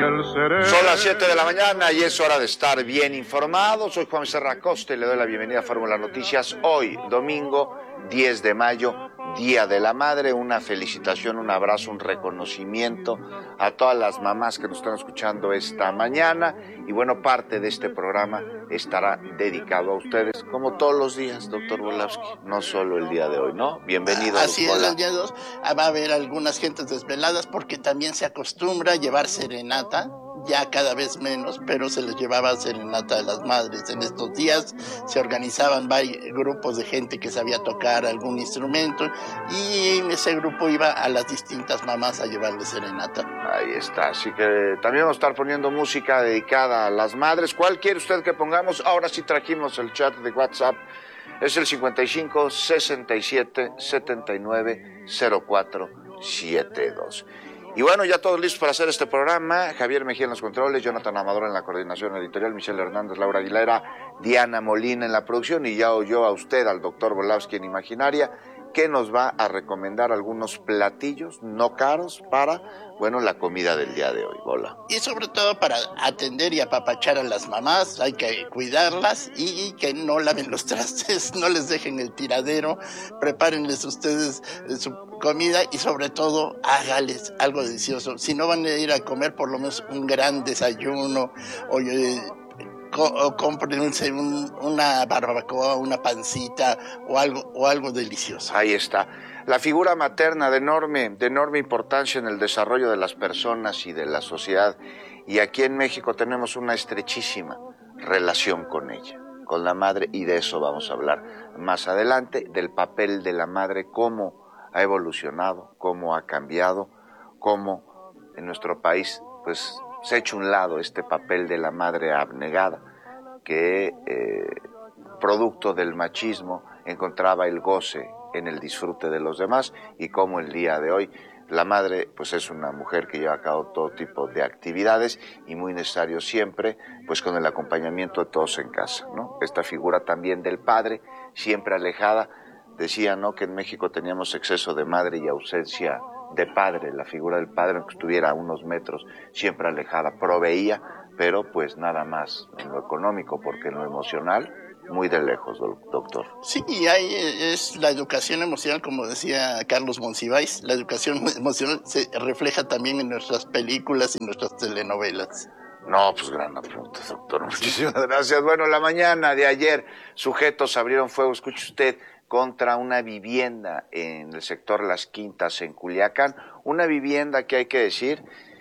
Son las 7 de la mañana y es hora de estar bien informados. Soy Juan Serra Costa y le doy la bienvenida a Fórmula Noticias. Hoy, domingo 10 de mayo, Día de la Madre. Una felicitación, un abrazo, un reconocimiento a todas las mamás que nos están escuchando esta mañana. Y bueno, parte de este programa estará dedicado a ustedes, como todos los días, doctor Volavsky, no solo el día de hoy, ¿no? Bienvenido. Así es, el día de hoy va a haber algunas gentes desveladas porque también se acostumbra a llevar serenata, ya cada vez menos, pero se les llevaba serenata a las madres. En estos días se organizaban varios grupos de gente que sabía tocar algún instrumento y ese grupo iba a las distintas mamás a llevarles serenata. Ahí está, así que también vamos a estar poniendo música dedicada a las madres. ¿Cuál quiere usted que pongamos? Ahora sí trajimos el chat de WhatsApp, es el 55 67 79 04 72. Y bueno, ya todos listos para hacer este programa. Javier Mejía en los controles, Jonathan Amador en la coordinación editorial, Michelle Hernández, Laura Aguilera, Diana Molina en la producción, y ya oyó a usted, al doctor Volavsky en Imaginaria, que nos va a recomendar algunos platillos no caros para, bueno, la comida del día de hoy. Hola. Y sobre todo para atender y apapachar a las mamás, hay que cuidarlas y que no laven los trastes, no les dejen el tiradero, prepárenles ustedes su comida y sobre todo hágales algo delicioso. Si no van a ir a comer, por lo menos un gran desayuno o cómprense una barbacoa, una pancita o algo delicioso. Ahí está. La figura materna de enorme importancia en el desarrollo de las personas y de la sociedad. Y aquí en México tenemos una estrechísima relación con ella, con la madre, y de eso vamos a hablar más adelante, del papel de la madre, cómo ha evolucionado, cómo ha cambiado, cómo en nuestro país pues se ha hecho a un lado este papel de la madre abnegada, que producto del machismo encontraba el goce en el disfrute de los demás, y como el día de hoy la madre pues es una mujer que lleva a cabo todo tipo de actividades y muy necesario siempre pues con el acompañamiento de todos en casa, ¿no? Esta figura también del padre, siempre alejada. Decía, ¿no?, que en México teníamos exceso de madre y ausencia de padre. La figura del padre, aunque estuviera a unos metros, siempre alejada, proveía, pero pues nada más en lo económico, porque en lo emocional muy de lejos, doctor. Sí, y ahí es la educación emocional, como decía Carlos Monsiváis. La educación emocional se refleja también en nuestras películas y nuestras telenovelas. No, pues gran apunte, doctor. Muchísimas gracias. Bueno, la mañana de ayer, sujetos abrieron fuego, escuche usted, contra una vivienda en el sector Las Quintas, en Culiacán. Una vivienda que hay que decir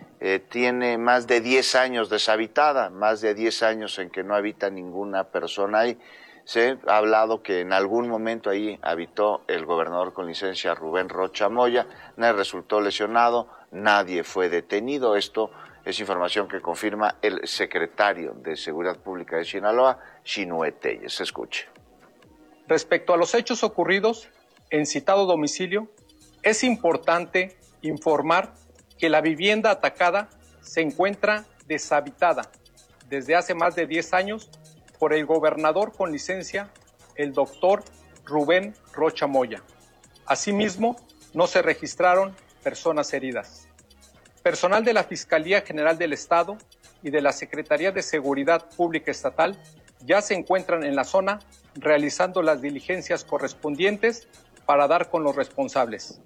tiene más de 10 años deshabitada, más de 10 años en que no habita ninguna persona ahí. Se ha hablado que en algún momento ahí habitó el gobernador con licencia Rubén Rocha Moya. Nadie resultó lesionado, nadie fue detenido. Esto es información que confirma el secretario de Seguridad Pública de Sinaloa, Chinue Telles. Se escuche. Respecto a los hechos ocurridos en citado domicilio, es importante informar que la vivienda atacada se encuentra deshabitada desde hace más de 10 años por el gobernador con licencia, el doctor Rubén Rocha Moya. Asimismo, no se registraron personas heridas. Personal de la Fiscalía General del Estado y de la Secretaría de Seguridad Pública Estatal ya se encuentran en la zona realizando las diligencias correspondientes para dar con los responsables.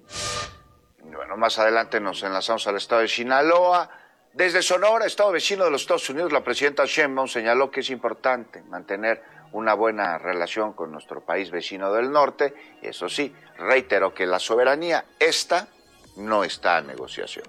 Bueno, más adelante nos enlazamos al estado de Sinaloa. Desde Sonora, estado vecino de los Estados Unidos, la presidenta Sheinbaum señaló que es importante mantener una buena relación con nuestro país vecino del norte. Y eso sí, reiteró que la soberanía, esta no está a negociación.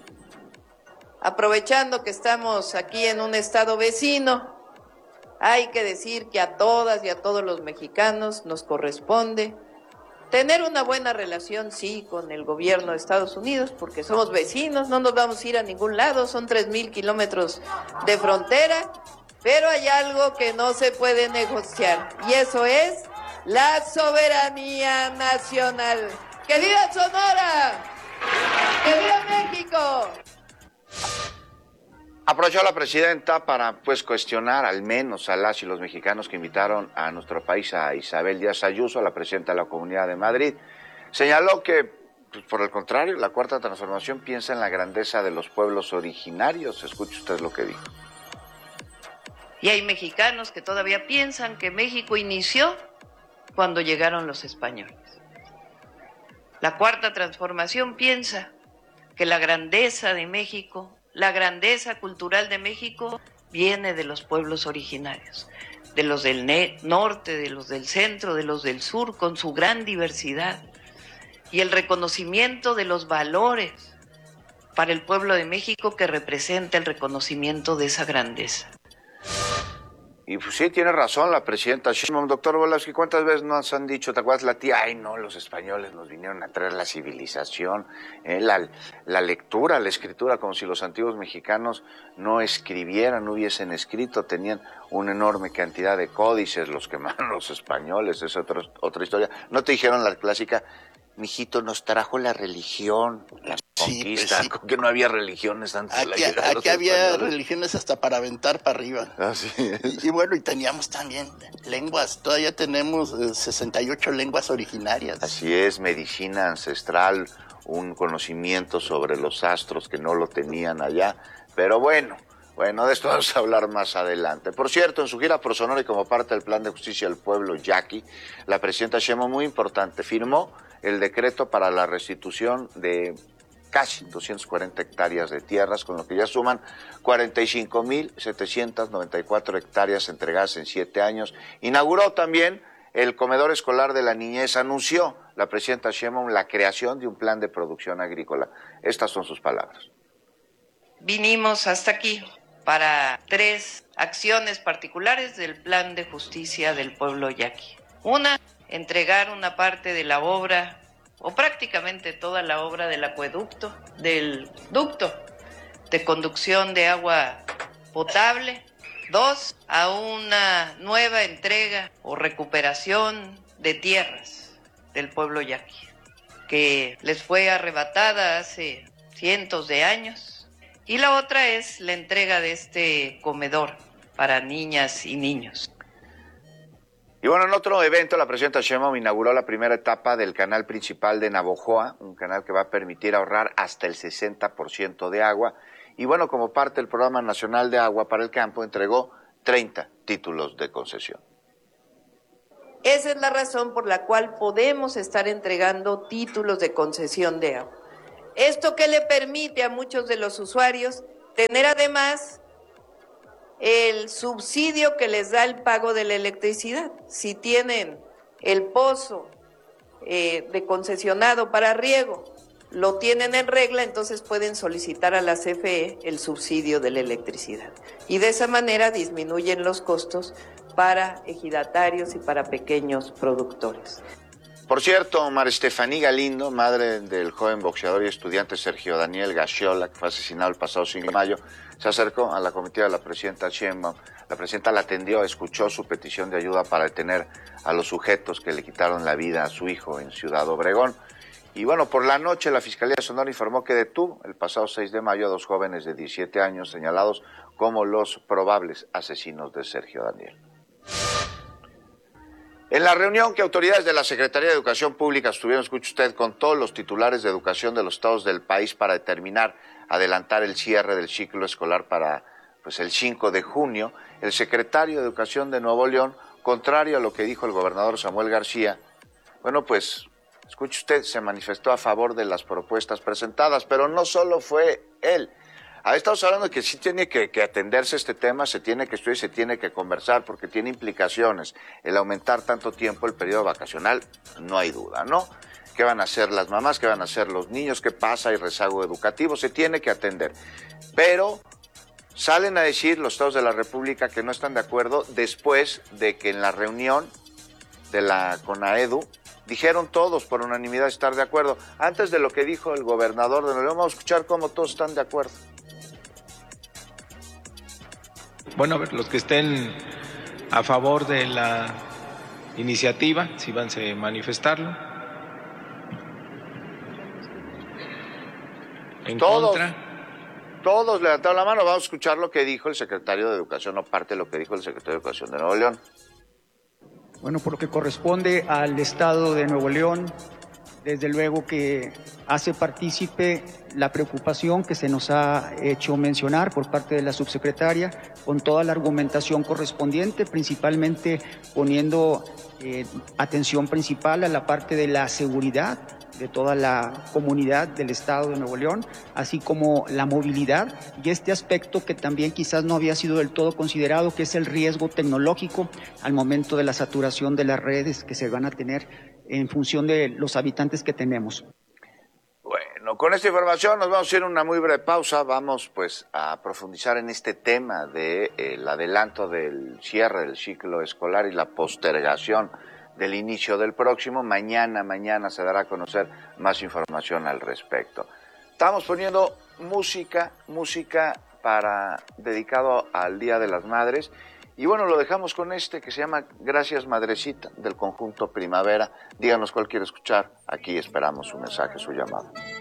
Aprovechando que estamos aquí en un estado vecino, hay que decir que a todas y a todos los mexicanos nos corresponde tener una buena relación, sí, con el gobierno de Estados Unidos, porque somos vecinos, no nos vamos a ir a ningún lado, son 3,000 kilómetros de frontera, pero hay algo que no se puede negociar, y eso es la soberanía nacional. ¡Que viva Sonora! ¡Que viva México! Aprovechó la presidenta para cuestionar al menos a las y los mexicanos que invitaron a nuestro país a Isabel Díaz Ayuso, la presidenta de la Comunidad de Madrid. Señaló que Pues por el contrario, la Cuarta Transformación piensa en la grandeza de los pueblos originarios. Escuche usted lo que dijo. Y hay mexicanos que todavía piensan que México inició cuando llegaron los españoles. La Cuarta Transformación piensa que la grandeza de México, la grandeza cultural de México, viene de los pueblos originarios, de los del norte, de los del centro, de los del sur, con su gran diversidad, y el reconocimiento de los valores para el pueblo de México que representa el reconocimiento de esa grandeza. Y pues sí, tiene razón la presidenta Sheinbaum. Doctor Volosky, ¿cuántas veces nos han dicho, te acuerdas la tía? Ay, no, los españoles nos vinieron a traer la civilización, la lectura, la escritura, como si los antiguos mexicanos no escribieran, no hubiesen escrito, tenían una enorme cantidad de códices, los quemaron los españoles, es otra historia. ¿No te dijeron la clásica? Mijito, nos trajo la religión, las conquistas, sí. Que no había religiones antes de la llegada de los aquí había españoles. religiones hasta para aventar para arriba. Así es. Y bueno, y teníamos también lenguas, todavía tenemos 68 lenguas originarias. Así es, medicina ancestral, un conocimiento sobre los astros que no lo tenían allá, pero bueno, de esto vamos a hablar más adelante. Por cierto, en su gira por Sonora y como parte del Plan de Justicia del Pueblo, Yaqui, la presidenta Sheinbaum, muy importante, firmó el decreto para la restitución de casi 240 hectáreas de tierras, con lo que ya suman 45,794 hectáreas entregadas en 7 años. Inauguró también el comedor escolar de la niñez. Anunció la presidenta Sheinbaum la creación de un plan de producción agrícola. Estas son sus palabras. Vinimos hasta aquí para 3 acciones particulares del Plan de Justicia del Pueblo Yaqui. Una, entregar una parte de la obra, o prácticamente toda la obra del acueducto, del ducto de conducción de agua potable. 2, a una nueva entrega o recuperación de tierras del pueblo yaqui, que les fue arrebatada hace cientos de años. Y la otra es la entrega de este comedor para niñas y niños. Y bueno, en otro evento, la presidenta Sheinbaum inauguró la primera etapa del canal principal de Navojoa, un canal que va a permitir ahorrar hasta el 60% de agua. Y bueno, como parte del Programa Nacional de Agua para el Campo, entregó 30 títulos de concesión. Esa es la razón por la cual podemos estar entregando títulos de concesión de agua. Esto que le permite a muchos de los usuarios tener además el subsidio que les da el pago de la electricidad. Si tienen el pozo de concesionado para riego, lo tienen en regla, entonces pueden solicitar a la CFE el subsidio de la electricidad. Y de esa manera disminuyen los costos para ejidatarios y para pequeños productores. Por cierto, María Estefanía Galindo, madre del joven boxeador y estudiante Sergio Daniel Gaxiola, que fue asesinado el pasado 5 de mayo, se acercó a la comitiva de la presidenta Sheinbaum. La presidenta la atendió, escuchó su petición de ayuda para detener a los sujetos que le quitaron la vida a su hijo en Ciudad Obregón. Y bueno, por la noche la Fiscalía de Sonora informó que detuvo el pasado 6 de mayo a 2 jóvenes de 17 años señalados como los probables asesinos de Sergio Daniel. En la reunión que autoridades de la Secretaría de Educación Pública estuvieron, escuche usted, con todos los titulares de educación de los estados del país para determinar, adelantar el cierre del ciclo escolar para el 5 de junio, el secretario de Educación de Nuevo León, contrario a lo que dijo el gobernador Samuel García, escuche usted, se manifestó a favor de las propuestas presentadas, pero no solo fue él. Estamos hablando de que sí tiene que atenderse este tema, se tiene que estudiar, se tiene que conversar, porque tiene implicaciones. El aumentar tanto tiempo el periodo vacacional, no hay duda, ¿no? ¿Qué van a hacer las mamás? ¿Qué van a hacer los niños? ¿Qué pasa? Hay rezago educativo, se tiene que atender. Pero salen a decir los estados de la República que no están de acuerdo después de que en la reunión de la CONAEDU dijeron todos por unanimidad estar de acuerdo. Antes de lo que dijo el gobernador de Nuevo León, vamos a escuchar cómo todos están de acuerdo. Bueno, a ver, los que estén a favor de la iniciativa, si van a manifestarlo. En contra. Todos levantaron la mano. Vamos a escuchar lo que dijo el secretario de Educación, o parte de lo que dijo el secretario de Educación de Nuevo León. Bueno, por lo que corresponde al Estado de Nuevo León, desde luego que hace partícipe la preocupación que se nos ha hecho mencionar por parte de la subsecretaria, con toda la argumentación correspondiente, principalmente poniendo atención principal a la parte de la seguridad de toda la comunidad del Estado de Nuevo León, así como la movilidad y este aspecto que también quizás no había sido del todo considerado, que es el riesgo tecnológico al momento de la saturación de las redes que se van a tener en función de los habitantes que tenemos. Bueno, con esta información nos vamos a ir a una muy breve pausa. Vamos pues a profundizar en este tema del adelanto del cierre del ciclo escolar y la postergación del inicio del próximo. Mañana se dará a conocer más información al respecto. Estamos poniendo música dedicado al Día de las Madres. Y bueno, lo dejamos con este que se llama Gracias Madrecita, del conjunto Primavera. Díganos cuál quiere escuchar. Aquí esperamos su mensaje, su llamado.